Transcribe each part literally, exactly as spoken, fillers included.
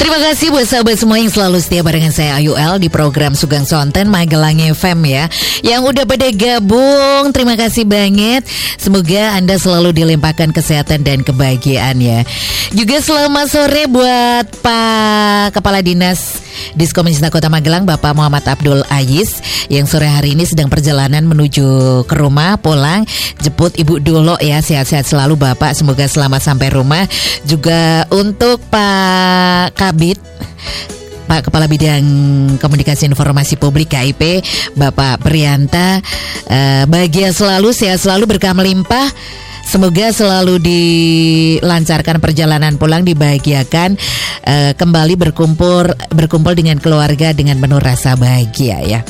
Terima kasih buat sahabat semua yang selalu setia barengan saya Ayu L di program Sugeng Sonten Magelang F M ya. Yang udah pada gabung, terima kasih banget. Semoga Anda selalu dilimpahkan kesehatan dan kebahagiaan ya. Juga selamat sore buat Pak Kepala Dinas Diskominista Kota Magelang, Bapak Muhammad Abdul Aziz, yang sore hari ini sedang perjalanan menuju ke rumah pulang. Jemput Ibu dulu ya, sehat-sehat selalu Bapak, semoga selamat sampai rumah. Juga untuk Pak Kabid, Pak Kepala Bidang Komunikasi Informasi Publik K I P, Bapak Prianta, eh, bahagia selalu, sehat selalu, berkah melimpah. Semoga selalu dilancarkan perjalanan pulang, dibahagiakan, uh, kembali berkumpul berkumpul dengan keluarga dengan penuh rasa bahagia ya.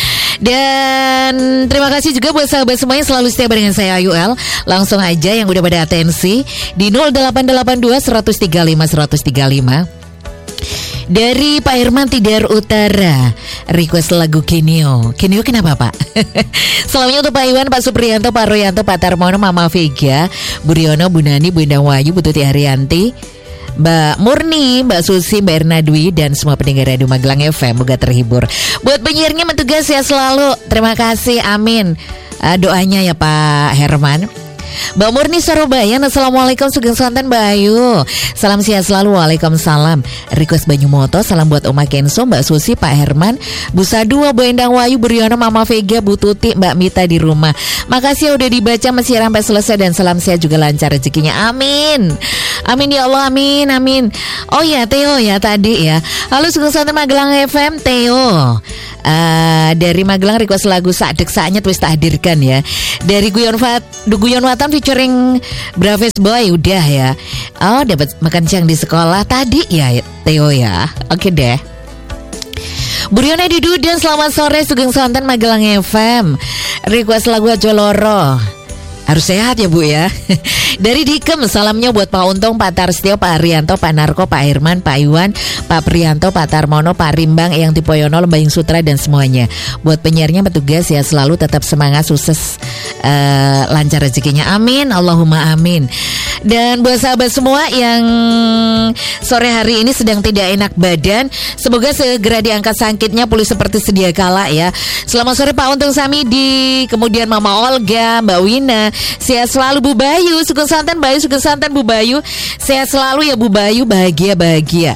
Dan terima kasih juga buat sahabat semua yang selalu setia dengan saya Ayu L. Langsung aja yang udah pada atensi di nol delapan delapan dua satu tiga lima satu tiga lima. Dari Pak Herman Tidar Utara, request lagu Kenio. Kenio kenapa Pak? Selamanya untuk Pak Iwan, Pak Supriyanto, Pak Royanto, Pak Tarmono, Mama Vega, Bu Riono, Bu Nani, Bu Endang Wahyu, Bu Tuti Haryanti, Mbak Murni, Mbak Susi, Mbak Erna Dwi, dan semua pendengar Radio Magelang F M. Moga terhibur. Buat penyiarnya bertugas ya selalu, terima kasih, amin. uh, Doanya ya Pak Herman. Mbak Murni Sarobayan, Assalamualaikum Sugeng Sonten Mbak Ayu, salam sehat selalu, waalaikumsalam. Request Banyumoto, salam buat Oma Kenso, Mbak Susi, Pak Herman, Bu Sadua, Bu Endang Wahyu, Bu Riono, Mama Vega, Bu Tuti, Mbak Mita di rumah. Makasih ya udah dibaca mesir sampai selesai, dan salam sehat juga lancar rezekinya, amin. Amin ya Allah, amin, amin. Oh ya Theo ya tadi ya. Halo Sugeng Sonten Magelang F M, Theo uh, dari Magelang, request lagu Sadek Saatnya wis tak hadirkan ya. Dari Guyon Fat, Guyon Watan featuring Braves Boy udah ya. Oh, dapat makan siang di sekolah tadi ya Theo ya. Oke deh. Bu Riona Didu, dan selamat sore Sugeng Sonten Magelang F M. Request lagu Ajo Loro. Harus sehat ya Bu ya. Dari Dikem, salamnya buat Pak Untung, Pak Tarstio, Pak Arianto, Pak Narko, Pak Herman, Pak Iwan, Pak Prianto, Pak Tarmono, Pak Rimbang, Eyang Tipoyono, Lembayung Sutra, dan semuanya. Buat penyiarnya petugas ya selalu tetap semangat, sukses, uh, lancar rezekinya, amin, Allahumma amin. Dan buat sahabat semua yang sore hari ini sedang tidak enak badan, semoga segera diangkat sakitnya, pulih seperti sedia kala ya. Selamat sore Pak Untung Samidi, kemudian Mama Olga, Mbak Wina, sehat selalu Bu Bayu, Sugeng Sonten Bayu, Sugeng Sonten Bu Bayu, sehat selalu ya Bu Bayu, bahagia-bahagia.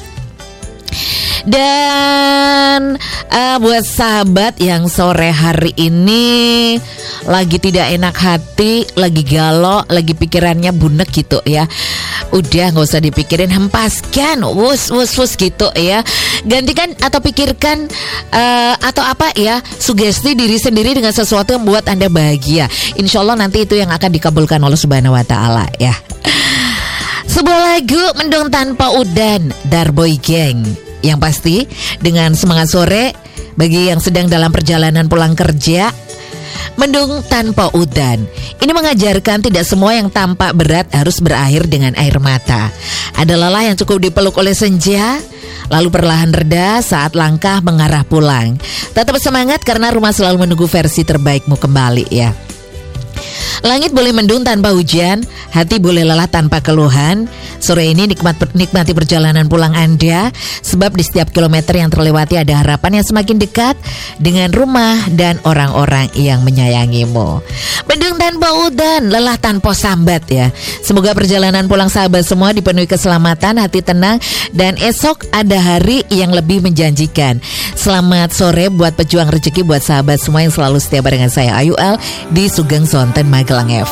Dan uh, buat sahabat yang sore hari ini lagi tidak enak hati, lagi galau, lagi pikirannya bunek gitu ya, udah gak usah dipikirin, hempaskan, wus wus wus gitu ya. Gantikan atau pikirkan uh, atau apa ya, sugesti diri sendiri dengan sesuatu yang membuat Anda bahagia. Insya Allah nanti itu yang akan dikabulkan oleh Subhanahu Wa Taala ya. Sebuah lagu Mendung Tanpa Udan, Darboy Gang. Yang pasti dengan semangat sore bagi yang sedang dalam perjalanan pulang kerja. Mendung Tanpa Udan ini mengajarkan tidak semua yang tampak berat harus berakhir dengan air mata. Ada lelah yang cukup dipeluk oleh senja, lalu perlahan reda saat langkah mengarah pulang. Tetap semangat karena rumah selalu menunggu versi terbaikmu kembali ya. Langit boleh mendung tanpa hujan, hati boleh lelah tanpa keluhan. Sore ini nikmat, nikmati perjalanan pulang Anda, sebab di setiap kilometer yang terlewati ada harapan yang semakin dekat dengan rumah dan orang-orang yang menyayangimu. Mendung tanpa udan, lelah tanpa sambat ya. Semoga perjalanan pulang sahabat semua dipenuhi keselamatan, hati tenang, dan esok ada hari yang lebih menjanjikan. Selamat sore buat pejuang rezeki, buat sahabat semua yang selalu setia barengan saya Ayu L di Sugeng Sonten Magelang F